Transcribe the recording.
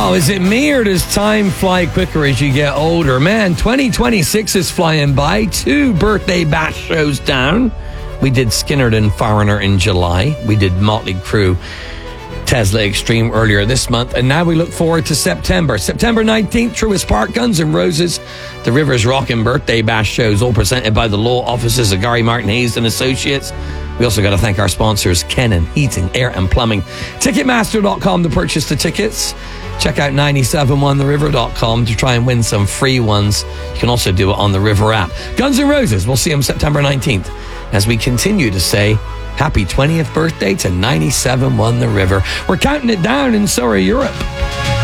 Oh, is it me or does time fly quicker as you get older? Man, 2026 is flying by. 2 birthday bash shows down. We did Skynyrd and Foreigner in July. We did Motley Crue, Tesla Extreme earlier this month. And now we look forward to September. September 19th, Truist Park, Guns N' Roses, the Rivers Rockin' Birthday Bash shows, all presented by the law offices of Gary Martin Hayes and Associates. We also got to thank our sponsors, Kennan Heating, Air and Plumbing. Ticketmaster.com to purchase the tickets. Check out 971theriver.com to try and win some free ones. You can also do it on the River app. Guns N' Roses, we'll see them September 19th as we continue to say happy 20th birthday to 97.1 The River. We're counting it down, and so are Europe.